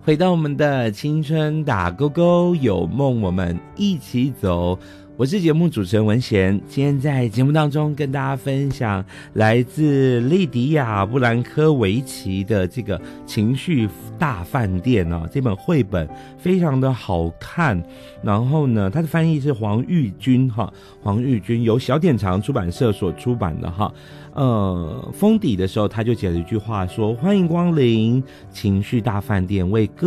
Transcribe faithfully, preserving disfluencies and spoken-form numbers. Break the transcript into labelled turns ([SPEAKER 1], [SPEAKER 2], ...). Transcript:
[SPEAKER 1] 回到我们的青春打勾勾，有梦我们一起走。我是节目主持人文贤，今天在节目当中跟大家分享来自利迪亚·布兰科维奇的这个情绪大饭店哦，这本绘本非常的好看。然后呢，它的翻译是黄玉君哈，黄玉君由小典藏出版社所出版的哈。呃，封底的时候他就写了一句话说：欢迎光临情绪大饭店，为各